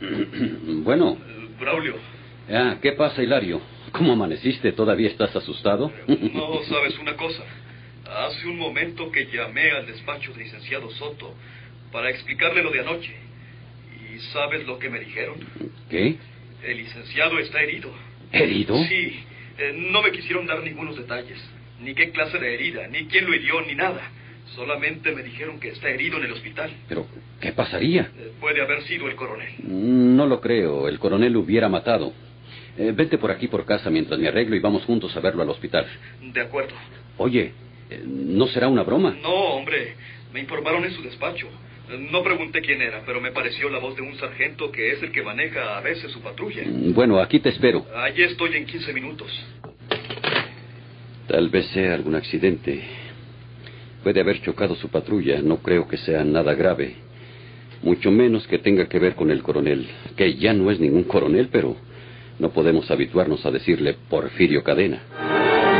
Bueno. Braulio. ¿Qué pasa, Hilario? ¿Cómo amaneciste? ¿Todavía estás asustado? No, sabes una cosa. Hace un momento que llamé al despacho del licenciado Soto para explicarle lo de anoche. ¿Y sabes lo que me dijeron? ¿Qué? El licenciado está herido. ¿Herido? Sí. No me quisieron dar ningunos detalles. Ni qué clase de herida, ni quién lo hirió, ni nada. Solamente me dijeron que está herido en el hospital. ¿Pero qué pasaría? Puede haber sido el coronel. No lo creo. El coronel lo hubiera matado. Vente por aquí por casa mientras me arreglo y vamos juntos a verlo al hospital. De acuerdo. Oye, ¿no será una broma? No, hombre. Me informaron en su despacho. No pregunté quién era, pero me pareció la voz de un sargento que es el que maneja a veces su patrulla. Bueno, aquí te espero. Allí estoy en 15 minutos. Tal vez sea algún accidente. Puede haber chocado su patrulla. No creo que sea nada grave. Mucho menos que tenga que ver con el coronel. Que ya no es ningún coronel, pero no podemos habituarnos a decirle Porfirio Cadena.